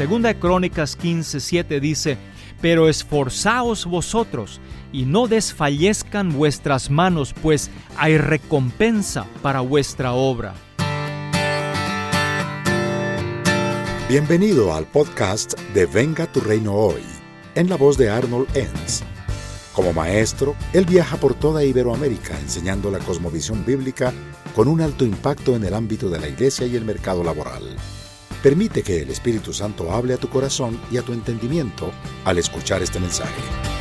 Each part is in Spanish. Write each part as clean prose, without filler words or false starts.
Segunda de Crónicas 15:7 dice: pero esforzaos vosotros y no desfallezcan vuestras manos, pues hay recompensa para vuestra obra. Bienvenido al podcast de Venga tu Reino Hoy, en la voz de Arnold Enns. Como maestro, él viaja por toda Iberoamérica enseñando la cosmovisión bíblica con un alto impacto en el ámbito de la iglesia y el mercado laboral. Permite que el Espíritu Santo hable a tu corazón y a tu entendimiento al escuchar este mensaje.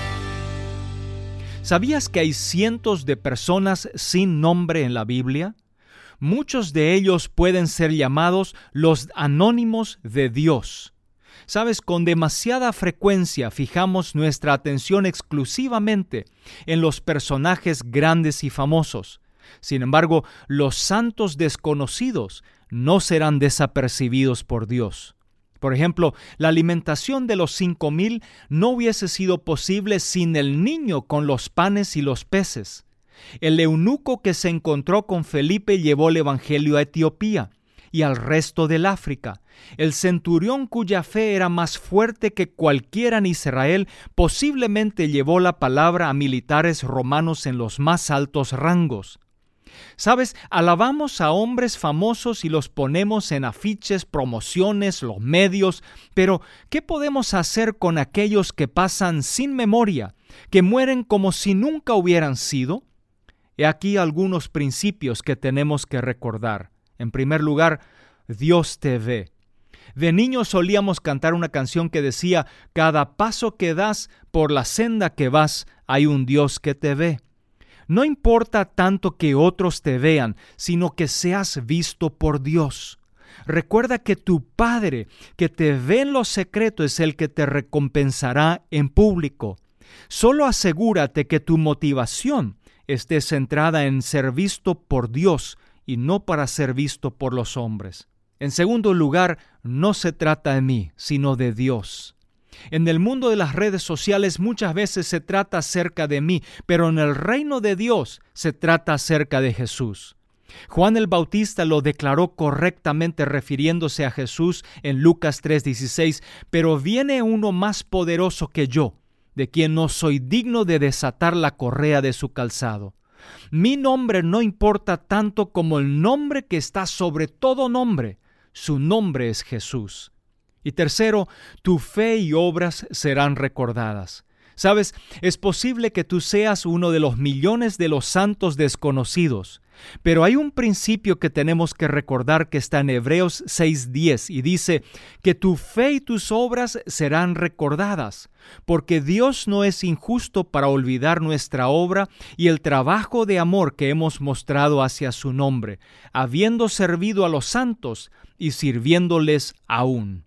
¿Sabías que hay cientos de personas sin nombre en la Biblia? Muchos de ellos pueden ser llamados los anónimos de Dios. Sabes, con demasiada frecuencia fijamos nuestra atención exclusivamente en los personajes grandes y famosos. Sin embargo, los santos desconocidos no serán desapercibidos por Dios. Por ejemplo, la alimentación de los 5,000 no hubiese sido posible sin el niño con los panes y los peces. El eunuco que se encontró con Felipe llevó el evangelio a Etiopía y al resto del África. El centurión cuya fe era más fuerte que cualquiera en Israel posiblemente llevó la palabra a militares romanos en los más altos rangos. ¿Sabes? Alabamos a hombres famosos y los ponemos en afiches, promociones, los medios, pero ¿qué podemos hacer con aquellos que pasan sin memoria, que mueren como si nunca hubieran sido? He aquí algunos principios que tenemos que recordar. En primer lugar, Dios te ve. De niños solíamos cantar una canción que decía: cada paso que das, por la senda que vas, hay un Dios que te ve. No importa tanto que otros te vean, sino que seas visto por Dios. Recuerda que tu Padre, que te ve en lo secreto, es el que te recompensará en público. Solo asegúrate que tu motivación esté centrada en ser visto por Dios y no para ser visto por los hombres. En segundo lugar, no se trata de mí, sino de Dios. En el mundo de las redes sociales muchas veces se trata acerca de mí, pero en el reino de Dios se trata acerca de Jesús. Juan el Bautista lo declaró correctamente refiriéndose a Jesús en Lucas 3:16, pero viene uno más poderoso que yo, de quien no soy digno de desatar la correa de su calzado. Mi nombre no importa tanto como el nombre que está sobre todo nombre. Su nombre es Jesús. Y tercero, tu fe y obras serán recordadas. ¿Sabes? Es posible que tú seas uno de los millones de los santos desconocidos, pero hay un principio que tenemos que recordar que está en Hebreos 6:10 y dice que tu fe y tus obras serán recordadas, porque Dios no es injusto para olvidar nuestra obra y el trabajo de amor que hemos mostrado hacia su nombre, habiendo servido a los santos y sirviéndoles aún.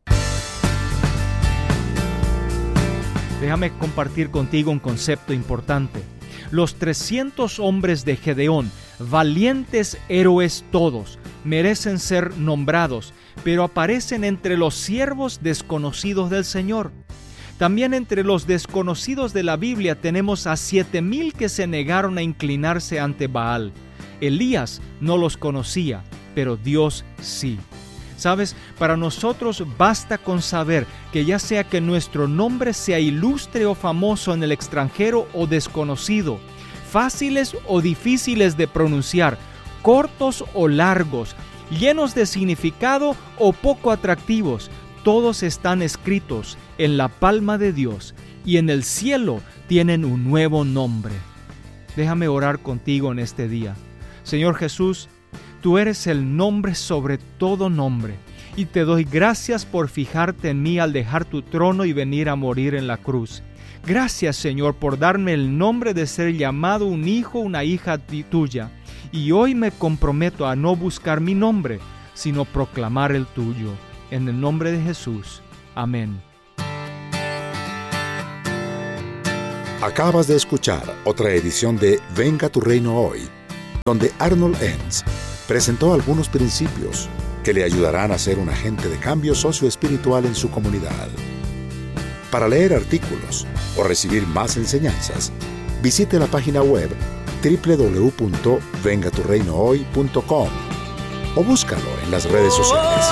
Déjame compartir contigo un concepto importante. Los 300 hombres de Gedeón, valientes héroes todos, merecen ser nombrados, pero aparecen entre los siervos desconocidos del Señor. También entre los desconocidos de la Biblia tenemos a 7,000 que se negaron a inclinarse ante Baal. Elías no los conocía, pero Dios sí. ¿Sabes? Para nosotros basta con saber que ya sea que nuestro nombre sea ilustre o famoso en el extranjero o desconocido, fáciles o difíciles de pronunciar, cortos o largos, llenos de significado o poco atractivos, todos están escritos en la palma de Dios y en el cielo tienen un nuevo nombre. Déjame orar contigo en este día. Señor Jesús, tú eres el nombre sobre todo nombre, y te doy gracias por fijarte en mí al dejar tu trono y venir a morir en la cruz. Gracias, Señor, por darme el nombre de ser llamado un hijo, una hija tuya, y hoy me comprometo a no buscar mi nombre, sino proclamar el tuyo. En el nombre de Jesús. Amén. Acabas de escuchar otra edición de Venga tu Reino Hoy, donde Arnold Enns presentó algunos principios que le ayudarán a ser un agente de cambio socioespiritual en su comunidad. Para leer artículos o recibir más enseñanzas, visite la página web www.vengaturreinohoy.com o búscalo en las redes sociales.